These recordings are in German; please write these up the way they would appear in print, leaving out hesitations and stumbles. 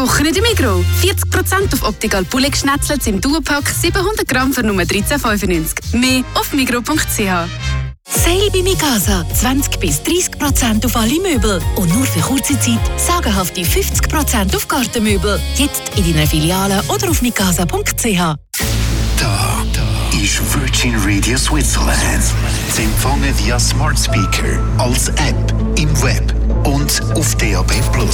Woche in der Migros. 40% auf Optical Poulet Schnetzlets im Duopack, 700 Gramm für nur 13,95. Mehr auf migros.ch. Sale bei Mikasa. 20-30% auf alle Möbel. Und nur für kurze Zeit sagenhafte 50% auf Gartenmöbel. Jetzt in deiner Filiale oder auf mikasa.ch. Da ist Virgin Radio Switzerland. Zu empfangen via Smart Speaker, als App, im Web und auf DAB+.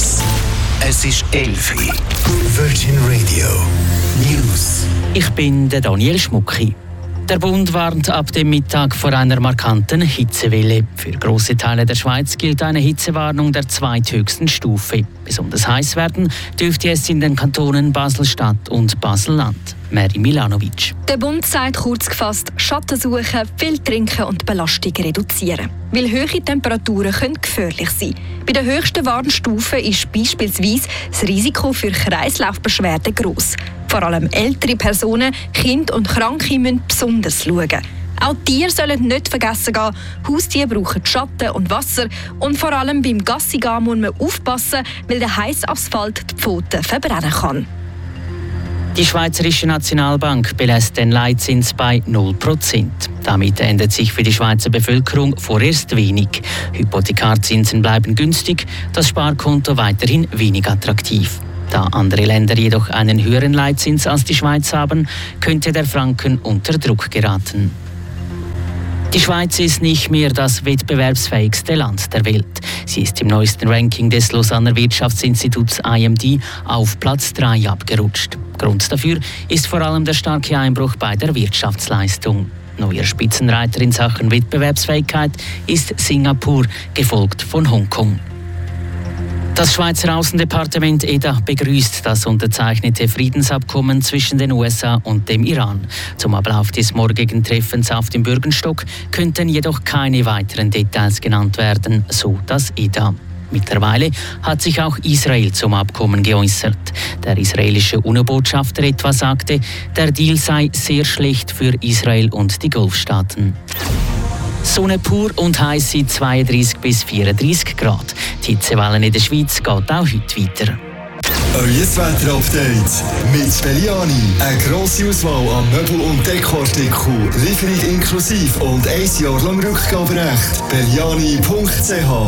Es ist 11 Uhr. Virgin Radio News. Ich bin der Daniel Schmucki. Der Bund warnt ab dem Mittag vor einer markanten Hitzewelle. Für grosse Teile der Schweiz gilt eine Hitzewarnung der zweithöchsten Stufe. Besonders heiß werden dürfte es in den Kantonen Basel-Stadt und Basel-Land. Mary Milanovic. Der Bund sagt kurz gefasst, Schatten suchen, viel trinken und Belastung reduzieren. Weil hohe Temperaturen können gefährlich sein. Bei der höchsten Warnstufe ist beispielsweise das Risiko für Kreislaufbeschwerden gross. Vor allem ältere Personen, Kinder und Kranke müssen besonders schauen. Auch Tiere sollen nicht vergessen gehen. Haustiere brauchen Schatten und Wasser. Und vor allem beim Gassigehen muss man aufpassen, weil der heiße Asphalt die Pfoten verbrennen kann. Die Schweizerische Nationalbank belässt den Leitzins bei 0%. Damit ändert sich für die Schweizer Bevölkerung vorerst wenig. Hypothekarzinsen bleiben günstig, das Sparkonto weiterhin wenig attraktiv. Da andere Länder jedoch einen höheren Leitzins als die Schweiz haben, könnte der Franken unter Druck geraten. Die Schweiz ist nicht mehr das wettbewerbsfähigste Land der Welt. Sie ist im neuesten Ranking des Lausanner Wirtschaftsinstituts IMD auf Platz 3 abgerutscht. Grund dafür ist vor allem der starke Einbruch bei der Wirtschaftsleistung. Neuer Spitzenreiter in Sachen Wettbewerbsfähigkeit ist Singapur, gefolgt von Hongkong. Das Schweizer Außendepartement EDA begrüßt das unterzeichnete Friedensabkommen zwischen den USA und dem Iran. Zum Ablauf des morgigen Treffens auf dem Bürgenstock könnten jedoch keine weiteren Details genannt werden, so das EDA. Mittlerweile hat sich auch Israel zum Abkommen geäußert. Der israelische UNO-Botschafter etwa sagte, der Deal sei sehr schlecht für Israel und die Golfstaaten. Sonne pur und heiße 32 bis 34 Grad. Die Hitzewelle in der Schweiz geht auch heute weiter. Euer Wetter-Update mit Belliani. Eine grosse Auswahl an Möbel- und Dekoartikeln. Lieferung inklusive und 1 Jahr lang Rückgaberecht. Belliani.ch